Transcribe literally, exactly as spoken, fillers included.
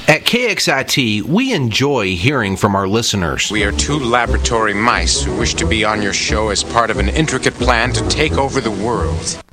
At K X I T, we enjoy hearing from our listeners. We are two laboratory mice who wish to be on your show as part of an intricate plan to take over the world.